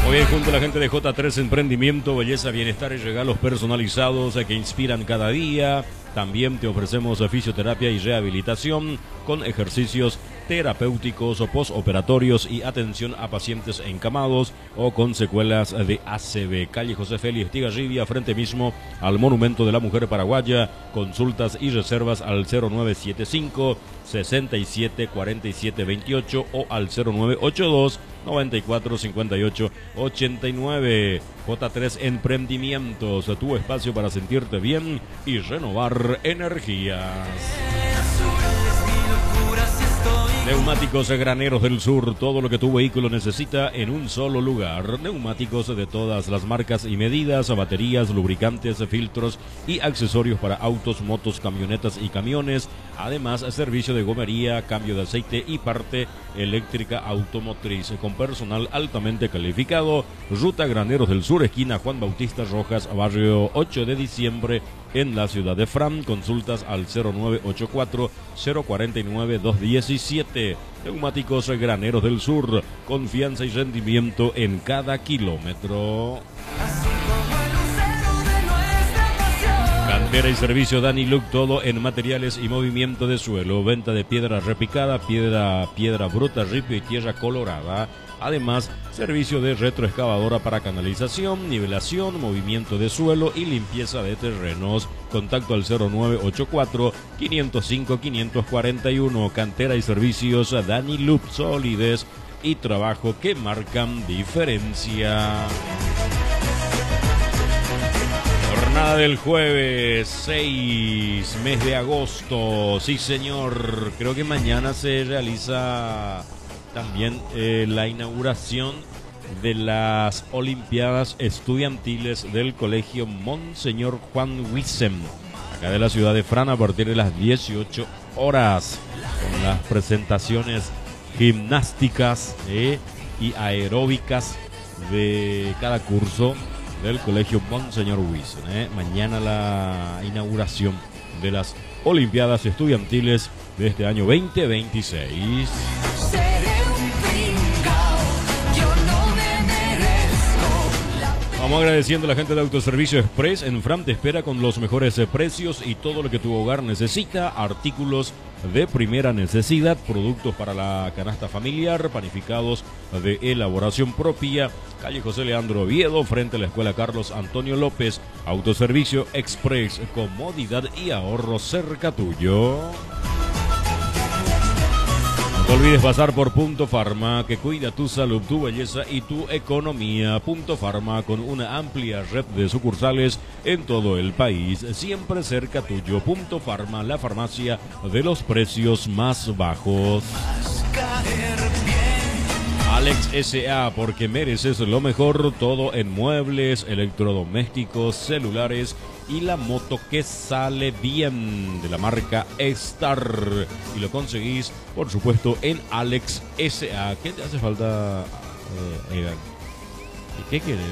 Hoy junto a la gente de J3 Emprendimiento, belleza, bienestar y regalos personalizados que inspiran cada día. También te ofrecemos fisioterapia y rehabilitación con ejercicios terapéuticos o postoperatorios y atención a pacientes encamados o con secuelas de ACV. Calle José Félix Estigarribia, frente mismo al Monumento de la Mujer Paraguaya. Consultas y reservas al 0975 67 47 28 o al 0982 94 58 89. J3 Emprendimientos, tu espacio para sentirte bien y renovar energías. Neumáticos Graneros del Sur, todo lo que tu vehículo necesita en un solo lugar. Neumáticos de todas las marcas y medidas, baterías, lubricantes, filtros y accesorios para autos, motos, camionetas y camiones. Además, servicio de gomería, cambio de aceite y parte eléctrica automotriz con personal altamente calificado. Ruta Graneros del Sur, esquina Juan Bautista Rojas, barrio 8 de diciembre, en la ciudad de Fran. Consultas al 0984 049 217. Neumáticos Graneros del Sur, confianza y rendimiento en cada kilómetro. Cantera y servicio Dani Look, todo en materiales y movimiento de suelo. Venta de piedra repicada, piedra bruta, ripio y tierra colorada. Además, servicio de retroexcavadora para canalización, nivelación, movimiento de suelo y limpieza de terrenos. Contacto al 0984 505 541. Cantera y servicios Dani Loop, solidez y trabajo que marcan diferencia. Jornada del jueves 6, mes de agosto. Sí, señor. Creo que mañana se realiza también la inauguración de las Olimpiadas Estudiantiles del Colegio Monseñor Juan Huisem, acá de la ciudad de Fran, a partir de las 18 horas, con las presentaciones gimnásticas y aeróbicas de cada curso del Colegio Monseñor Huisem. Mañana la inauguración de las Olimpiadas Estudiantiles de este año 2026. Vamos agradeciendo a la gente de Autoservicio Express. En Fran te espera con los mejores precios y todo lo que tu hogar necesita. Artículos de primera necesidad, productos para la canasta familiar, panificados de elaboración propia. Calle José Leandro Oviedo, frente a la Escuela Carlos Antonio López. Autoservicio Express, comodidad y ahorro cerca tuyo. No olvides pasar por Punto Farma, que cuida tu salud, tu belleza y tu economía. Punto Farma, con una amplia red de sucursales en todo el país, siempre cerca tuyo. Punto Farma, la farmacia de los precios más bajos. Alex S.A., porque mereces lo mejor, todo en muebles, electrodomésticos, celulares y la moto que sale bien, de la marca Star. Y lo conseguís, por supuesto, en Alex S.A. ¿Qué te hace falta, Egan? ¿Qué quieres?